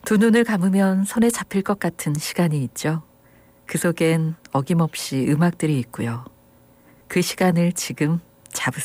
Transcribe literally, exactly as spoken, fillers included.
두 눈을 감으면 손에 잡힐 것 같은 시간이 있죠. 그 속엔 어김없이 음악들이 있고요. 그 시간을 지금 잡으세요.